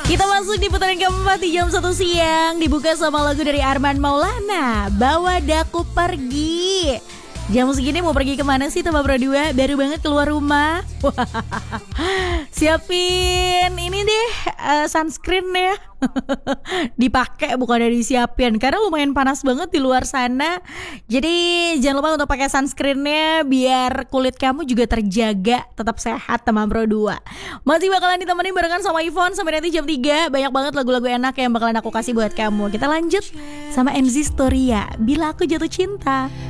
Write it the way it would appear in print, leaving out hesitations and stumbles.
Kita masuk di putaran keempat di jam 1 siang. Dibuka sama lagu dari Arman Maulana, Bawa Daku Pergi. Jam segini mau pergi kemana sih Tembak Berdua? Baru banget keluar rumah. Siapin ini deh sunscreen ya. Dipakai bukan dari disiapin, karena lumayan panas banget di luar sana. Jadi jangan lupa untuk pakai sunscreennya biar kulit kamu juga terjaga, tetap sehat Tembak Berdua. Masih bakalan ditemani barengan sama Ivon sampai nanti jam 3. Banyak banget lagu-lagu enak yang bakalan aku kasih buat kamu. Kita lanjut sama Enzi Storia, Bila Aku Jatuh Cinta.